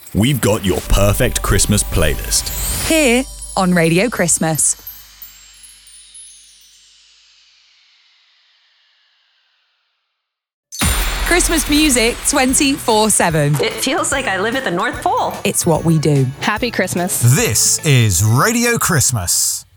we've got your perfect Christmas playlist. Here on Radio Christmas. Christmas music 24/7. It feels like I live at the North Pole. It's what we do. Happy Christmas. This is Radio Christmas.